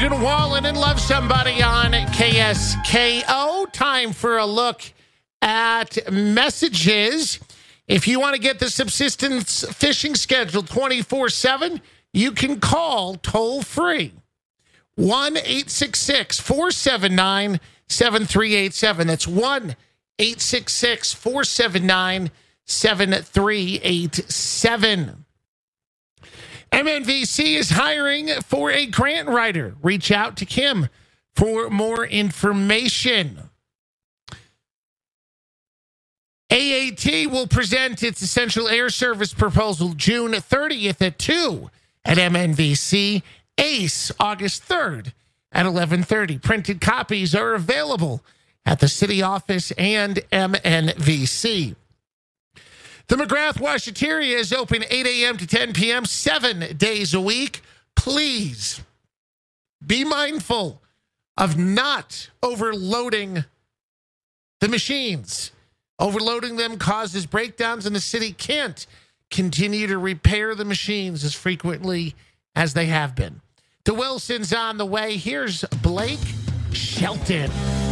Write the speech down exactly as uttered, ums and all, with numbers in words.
Morgan Wallen and Love Somebody on K S K O. Time for a look at messages. If you want to get the subsistence fishing schedule twenty-four seven, you can call toll free one eight six six, four seven nine, seven three eight seven. That's one eight six six, four seven nine, seven three eight seven. M N V C is hiring for a grant writer. Reach out to Kim for more information. A A T will present its Essential Air Service proposal June thirtieth at two at M N V C. ACE, August third at eleven thirty. Printed copies are available at the city office and M N V C. The McGrath Washateria is open eight a.m. to ten p.m., seven days a week. Please be mindful of not overloading the machines. Overloading them causes breakdowns, and the city can't continue to repair the machines as frequently as they have been. The Wilsons on the way. Here's Blake Shelton.